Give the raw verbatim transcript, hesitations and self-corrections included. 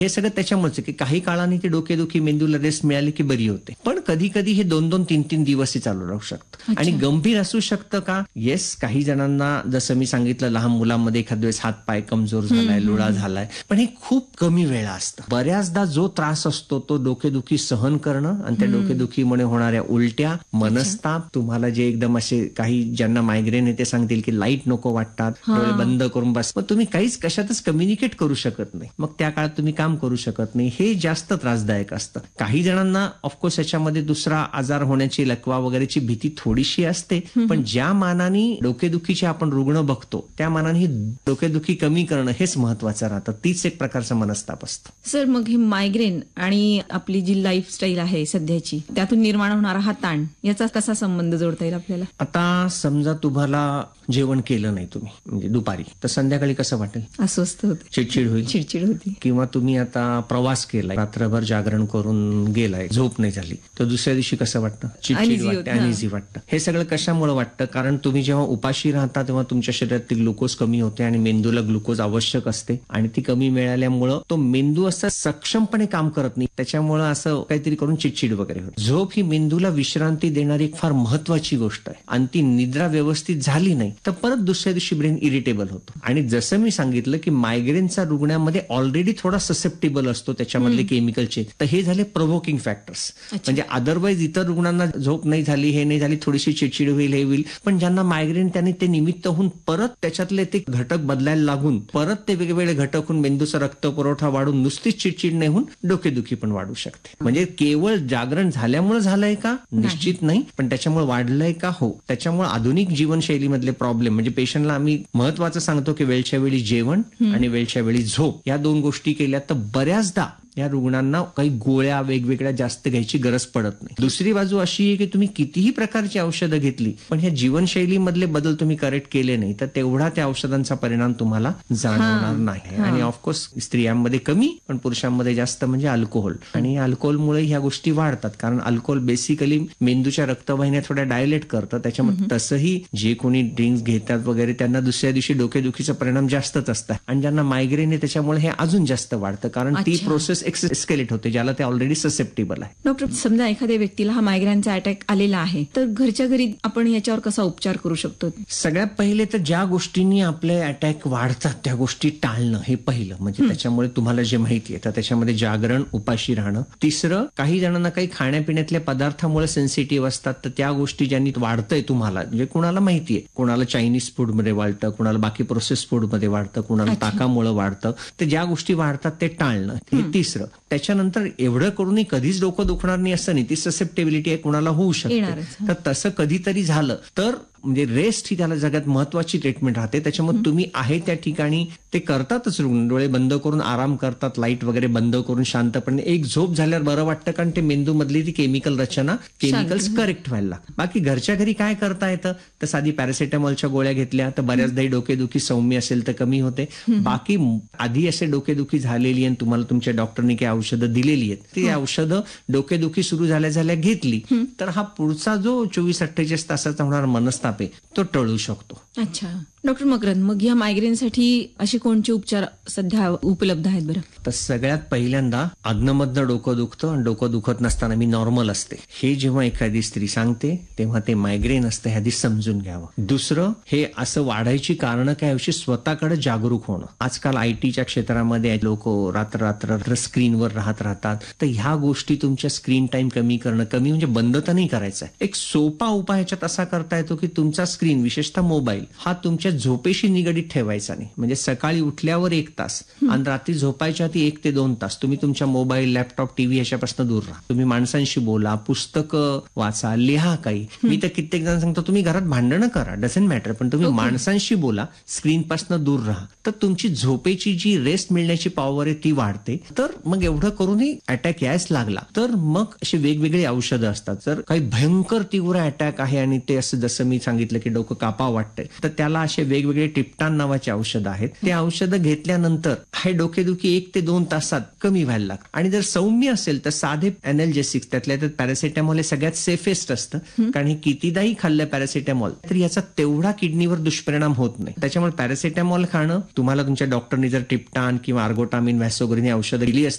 हे सगळं त्याच्यामुळेच की काही काळाने ती डोकेदुखी मेंदूला रेस्ट मिळाली की बरी होते. पण कधी कधी हे दोन दोन तीन तीन दिवसही चालू राहू शकतं आणि गंभीर असू शकतं का? येस, काही जणांना जसं मी सांगितलं लहान मुलांमध्ये एखाद वेळेस हात पाय कमजोर झालाय, लुळा झालाय, पण हे खूप कमी वेळा असतं. बऱ्याचदा जो त्रास असतो तो डोकेदुखी सहन करणं आणि त्या डोकेदुखीमुळे होणाऱ्या उलट्या, मनस्ताप, तुम्हाला जे एकदम असे काही ज्यांना मायग्रेन आहे ते सांगतील की लाईट नको वाटतात, डोळे बंद करून बस, मग तुम्ही काहीच कशातच कम्युनिकेट करू शकत नाही, मग त्या काळात तुम्ही काम करू शकत नाही. हे जास्त त्रासदायक असतं. काही जणांना ऑफकोर्स याच्यामध्ये दुसरा आजार होण्याची, लकवा वगैरेची भीती थोडीशी असते, पण ज्या मानाने डोकेदुखीचे आपण रुग्ण बघतो त्या मानाने ही डोकेदुखी कमी करणं हेच महत्वाचं राहतं. तीच एक प्रकारचा मनस्ताप असतो. सर, मग हे मायग्रेन आणि आपली जी लाईफस्टाईल आहे सध्याची, त्यातून निर्माण होणारा हा ताण, याचा कसा संबंध जोडता येईल आपल्याला? आता समजा तुम्हाला जेवण केलं नाही तुम्ही, म्हणजे दुपारी, तर संध्याकाळी कसं वाटेल? अस्वस्थ होते, चिडचिड होईल, चिडचिड होती. किंवा तुम्ही आता प्रवास केलाय, रात्रभर जागरण करून गेलाय, झोप नाही झाली, तर दुसऱ्या दिवशी कसं वाटतं? चिडचिड वाटतं, अनइझी वाटतं. हे सगळं कशामुळे वाटतं? कारण तुम्ही जेव्हा उपाशी राहता तेव्हा तुमच्या शरीरातील ग्लुकोज कमी होते आणि मेंदूला ग्लुकोज आवश्यक असते आणि ती कमी मिळाल्यामुळं तो मेंदू असं सक्षमपणे काम करत नाही, त्याच्यामुळं असं काहीतरी करून चिडचिड वगैरे होते. झोप ही मेंदूला विश्रांती देणारी एक फार महत्वाची गोष्ट आहे आणि ती निद्रा व्यवस्थित झाली नाही तर परत दुसऱ्या दिवशी ब्रेन इरिटेबल होतो. आणि जसं मी सांगितलं की मायग्रेनचा रुग्णामध्ये ऑलरेडी थोडा ससेप्टेबल असतो त्याच्यामधले केमिकलचे, तर हे झाले प्रोव्होकिंग फॅक्टर्स. म्हणजे अदरवाईज इतर रुग्णांना झोप नाही झाली, हे नाही झाली, थोडीशी चिडचिड होईल, हे होईल, पण ज्यांना मायग्रेन त्यांनी ते निमित्त होऊन परत त्याच्यातले ते घटक बदलायला लागून परत ते वेगवेगळे घटक होऊन मेंदूचा रक्त पुरवठा वाढून नुसतीच चिडचिड नाही होऊन डोकेदुखी पण वाढू शकते. म्हणजे केवळ जागरण झाल्यामुळे झालंय का? निश्चित नाही. पण त्याच्यामुळे वाढलंय का? हो. त्याच्यामुळे आधुनिक जीवनशैलीमधले प्रॉब्लेम, म्हणजे पेशंटला आम्ही महत्वाचं सांगतो की वेळच्या वेळी जेवण आणि वेळच्या वेळी झोप या दोन गोष्टी केल्या तर बऱ्याचदा या रुग्णांना काही गोळ्या वेगवेगळ्या जास्त घ्यायची गरज पडत नाही. दुसरी बाजू अशी आहे की तुम्ही कितीही प्रकारची औषधं घेतली पण ह्या जीवनशैलीमधले बदल तुम्ही करेक्ट केले नाही तर तेवढा त्या औषधांचा परिणाम तुम्हाला जाणवणार नाही. आणि ऑफकोर्स स्त्रियांमध्ये कमी पण पुरुषांमध्ये जास्त, म्हणजे अल्कोहोल. आणि अल्कोहोलमुळे ह्या गोष्टी वाढतात, कारण अल्कोहोल बेसिकली मेंदूच्या रक्तवाहिन्या थोड्या डायलेट करतं. त्याच्यामुळे तसंही जे कोणी ड्रिंक्स घेतात वगैरे त्यांना दुसऱ्या दिवशी डोकेदुखीचा परिणाम जास्तच असतात. आणि ज्यांना मायग्रेन आहे त्याच्यामुळे हे अजून जास्त वाढतं, कारण ती प्रोसेस एक्सकेलेट होते ज्याला ते ऑलरेडी ससेप्टेबल आहे. डॉक्टर, समजा एखाद्या व्यक्तीला हा मायग्रेनचा अटॅक आलेला आहे तर घरच्या घरी आपण याच्यावर कसा उपचार करू शकतो? सगळ्यात पहिले तर ज्या गोष्टींनी आपले अटॅक वाढतात त्या गोष्टी टाळणं हे पहिलं. म्हणजे त्याच्यामुळे तुम्हाला जे माहिती आहे तर त्याच्यामध्ये जागरण, उपाशी राहणं. तिसरं, काही जणांना काही खाण्यापिण्यातल्या पदार्थामुळे सेन्सिटिव्ह असतात तर त्या गोष्टी ज्यांनी वाढतंय तुम्हाला, म्हणजे कुणाला माहिती आहे, कुणाला चायनीज फूड मध्ये वाढतं, कुणाला बाकी प्रोसेस फूड मध्ये वाढतं, कुणाला ताकामुळे वाढतं, तर ज्या गोष्टी वाढतात ते टाळणं हे तिसरं. त्याच्यानंतर एवढं करूनही कधीच डोकं दुखणार नाही असं नाही, ती ससेप्टेबिलिटी आहे, कुणाला होऊ शकते. तर तसं कधीतरी झालं तर म्हणजे रेस्ट ही त्याला सगळ्यात महत्वाची ट्रीटमेंट राहते. त्याच्यामुळे तुम्ही आहे त्या ठिकाणी ते करतातच रुग्ण, डोळे बंद करून आराम करतात, लाईट वगैरे बंद करून शांतपणे एक झोप झाल्यावर बरं वाटतं, कारण ते मेंदू मधली ती केमिकल रचना, केमिकल्स करेक्ट व्हायला. बाकी घरच्या घरी काय करता येतं तर साधी पॅरासिटामॉलच्या गोळ्या घेतल्या तर बऱ्याचदा डोकेदुखी सौम्य असेल तर कमी होते. बाकी आधी असे डोकेदुखी झालेली आणि तुम्हाला तुमच्या डॉक्टरने काही औषधं दिलेली आहेत, ती औषधं डोकेदुखी सुरू झाल्या झाल्या घेतली तर हा पुढचा जो चोवीस अठ्ठेचाळीस तासाचा होणार मनस्ताप तो टळू शकतो. अच्छा डॉक्टर मकरंद, मग या मायग्रेनसाठी असे कोणते उपचार सध्या उपलब्ध आहेत बरं? तर सगळ्यात पहिल्यांदा अधनमधनं डोकं दुखतं आणि डोकं दुखत नसताना मी नॉर्मल असते हे जेव्हा एखादी स्त्री सांगते तेव्हा ते मायग्रेन असतं हे आधी समजून घ्यावं. दुसरं, हे असं वाढायची कारणं काय याविषयी स्वतःकडे जागरूक होणं. आजकाल आयटीच्या क्षेत्रामध्ये लोक रात्र रात्र स्क्रीनवर राहत राहतात, तर ह्या गोष्टी तुमच्या स्क्रीन टाइम कमी करणं, कमी म्हणजे बंद तर नाही करायचं आहे. एक सोपा उपाय ह्याच्यात असा करता येतो की तुमचा स्क्रीन, विशेषतः मोबाईल, हा तुमच्या झोपेशी निगडीत ठेवायचा नाही. म्हणजे सकाळी उठल्यावर एक तास आणि रात्री झोपायच्या आधी एक ते दोन तास तुम्ही तुमच्या मोबाईल, लॅपटॉप, टीव्ही ह्याच्यापासून दूर राहा. तुम्ही माणसांशी बोला, पुस्तकं वाचा, लिहा काही. मी तर कित्येक जण सांगतो तुम्ही घरात भांडणं करा, डझंट मॅटर, पण तुम्ही माणसांशी बोला, स्क्रीन पासून दूर राहा, तर तुमची झोपेची जी रेस्ट मिळण्याची पॉवर आहे ती वाढते. तर मग एवढं करूनही अटॅक यायच लागला तर मग अशी वेगवेगळी औषधं असतात. जर काही भयंकर तीव्र अटॅक आहे आणि ते असं जसं मी सांगितलं की डोकं कापा वाटतंय तर त्याला असे वेगवेगळे टिप्टान नावाचे औषधं आहेत. ते औषधं घेतल्यानंतर हे डोकेदुखी एक ते दोन तासात कमी व्हायला लागतं. आणि जर सौम्य असेल तर साधे अनॅल्जेसिक्स, त्यातल्या त्यात पॅरासिटामॉल हे सगळ्यात सेफेस्ट असतं, कारण हे कितीदाही खाल्लं पॅरासिटामॉल तर याचा तेवढा किडनीवर दुष्परिणाम होत नाही. त्याच्यामुळे पॅरासिटामॉल खाणं, तुम्हाला तुमच्या डॉक्टरने जर टिप्टान किंवा आर्गोटामिन, व्हॅसोग्रीन औषधं दिली असतील